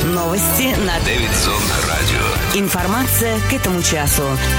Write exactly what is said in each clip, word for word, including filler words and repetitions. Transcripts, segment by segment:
Новости на Дэвидсон Радио. Информация к этому часу.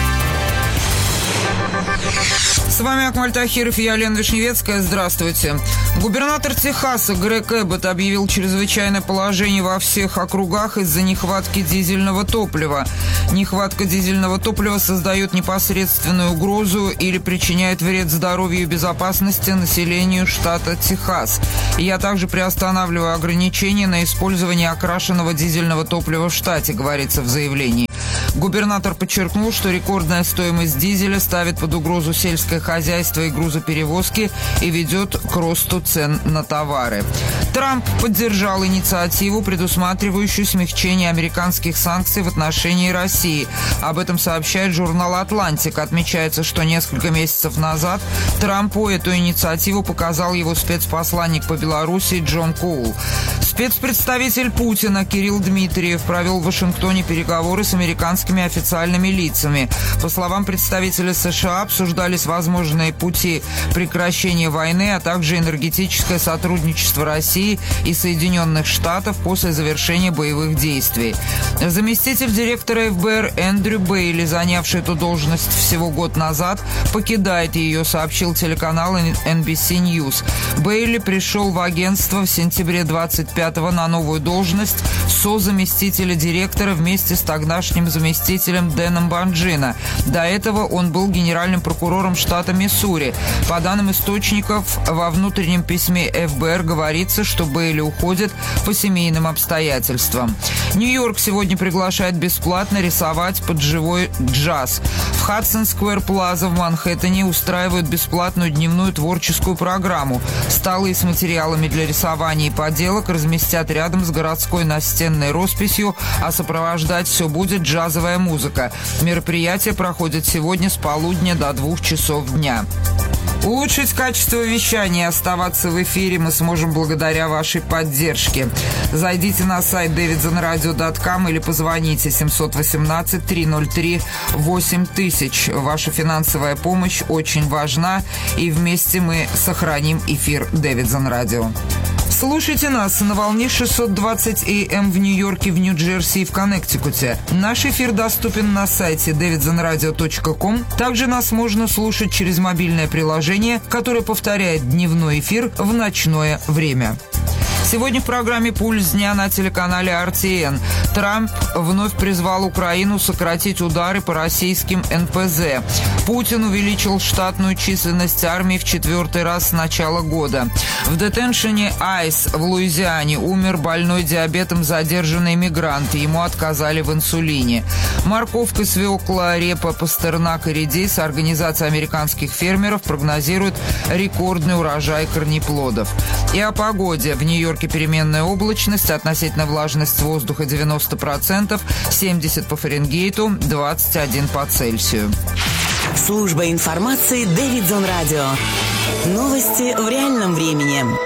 С вами Акмаль Тахиров и я, Лена Вишневецкая. Здравствуйте. Губернатор Техаса Грег Эббот объявил чрезвычайное положение во всех округах из-за нехватки дизельного топлива. Нехватка дизельного топлива создает непосредственную угрозу или причиняет вред здоровью и безопасности населению штата Техас. Я также приостанавливаю ограничения на использование окрашенного дизельного топлива в штате, говорится в заявлении. Губернатор подчеркнул, что рекордная стоимость дизеля ставит под угрозу сельское хозяйство и грузоперевозки и ведет к росту цен на товары. Трамп поддержал инициативу, предусматривающую смягчение американских санкций в отношении России. Об этом сообщает журнал «Атлантик». Отмечается, что несколько месяцев назад Трампу эту инициативу показал его спецпосланник по Белоруссии Джон Коул. Спецпредставитель Путина Кирилл Дмитриев провел в Вашингтоне переговоры с американскими официальными лицами. По словам представителя США, обсуждались возможные пути прекращения войны, а также энергетическое сотрудничество России и Соединенных Штатов после завершения боевых действий. Заместитель директора эф бэ эр Эндрю Бейли, занявший эту должность всего год назад, покидает ее, сообщил телеканал эн би си News. Бейли пришел в агентство в сентябре двадцать пятого на новую должность созаместителя директора вместе с тогдашним заместителем Дэном Банджино. До этого он был генеральным прокурором штата Миссури. По данным источников, во внутреннем письме эф бэ эр говорится, что Бейли уходит по семейным обстоятельствам. Нью-Йорк сегодня приглашает бесплатно рисовать под живой джаз. В Хадсон Сквер Плаза в Манхэттене устраивают бесплатную дневную творческую программу. Столы с материалами для рисования и поделок разместят рядом с городской настенной росписью, а сопровождать все будет джазовая музыка. Мероприятие проходит сегодня с полудня до двух часов дня. Улучшить качество вещания и оставаться в эфире мы сможем благодаря вашей поддержке. Зайдите на сайт дэвидсон радио точка ком или позвоните семь один восемь три ноль три восемь тысяч. Ваша финансовая помощь очень важна, и вместе мы сохраним эфир Дэвидсон Радио. Слушайте нас на волне шестьсот двадцать эй эм в Нью-Йорке, в Нью-Джерси и в Коннектикуте. Наш эфир доступен на сайте дэвидсон радио точка ком. Также нас можно слушать через мобильное приложение, которое повторяет дневной эфир в ночное время. Сегодня в программе «Пульс дня» на телеканале эр ти эн. Трамп вновь призвал Украину сократить удары по российским эн пэ зэ. Путин увеличил штатную численность армии в четвертый раз с начала года. В детеншене Айс в Луизиане умер больной диабетом задержанный мигрант. Ему отказали в инсулине. Морковка, свекла, репа, пастернак и редис Организация американских фермеров прогнозирует рекордный урожай корнеплодов. И о погоде. В Нью-Йорке переменная облачность, относительная влажность воздуха девяносто процентов, семьдесят по Фаренгейту, двадцать один по Цельсию. Служба информации Дэвидсон Радио. Новости в реальном времени.